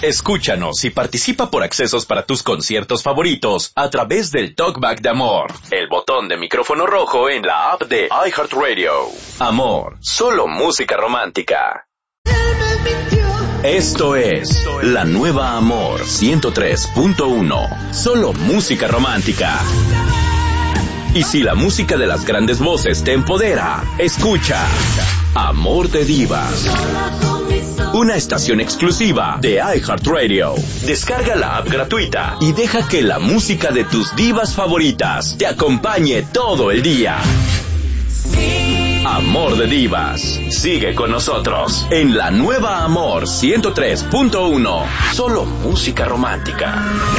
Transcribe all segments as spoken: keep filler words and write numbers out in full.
Escúchanos y participa por accesos para tus conciertos favoritos a través del Talkback de Amor, el botón de micrófono rojo en la app de iHeartRadio. Amor, solo música romántica. Esto es La Nueva Amor ciento tres punto uno, solo música romántica. Y si la música de las grandes voces te empodera, escucha Amor de Divas, una estación exclusiva de iHeartRadio. Descarga la app gratuita y deja que la música de tus divas favoritas te acompañe todo el día. Amor de Divas. Sigue con nosotros en La Nueva Amor ciento tres punto uno, solo música romántica.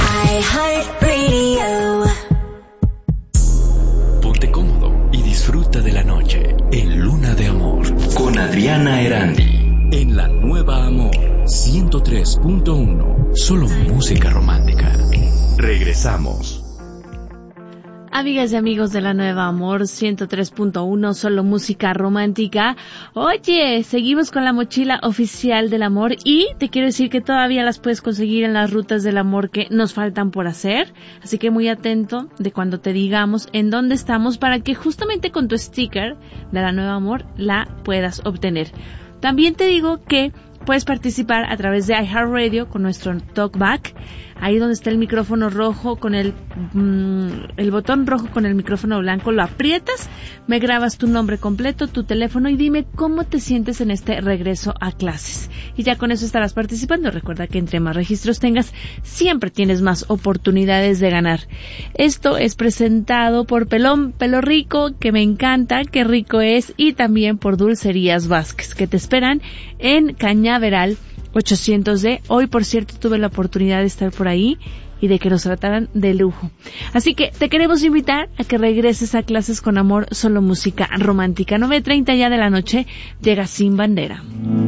Ponte cómodo y disfruta de la noche en Luna de Amor con Adriana Erandi. En La Nueva Amor ciento tres punto uno, solo música romántica. Regresamos. Amigas y amigos de La Nueva Amor ciento tres punto uno, solo música romántica. Oye, seguimos con la mochila oficial del amor y te quiero decir que todavía las puedes conseguir en las rutas del amor que nos faltan por hacer. Así que muy atento de cuando te digamos en dónde estamos para que justamente con tu sticker de La Nueva Amor la puedas obtener. También te digo que puedes participar a través de iHeartRadio con nuestro Talkback, ahí donde está el micrófono rojo con el mmm, el botón rojo con el micrófono blanco, lo aprietas, me grabas tu nombre completo, tu teléfono y dime cómo te sientes en este regreso a clases. Y ya con eso estarás participando. Recuerda que entre más registros tengas, siempre tienes más oportunidades de ganar. Esto es presentado por Pelón Pelo Rico, que me encanta, qué rico es, y también por Dulcerías Vázquez, que te esperan en Cañaveral ochocientos D. Hoy, por cierto, tuve la oportunidad de estar por ahí y de que nos trataran de lujo. Así que te queremos invitar a que regreses a Clases con Amor, solo música romántica. nueve treinta ya de la noche, llega Sin Bandera.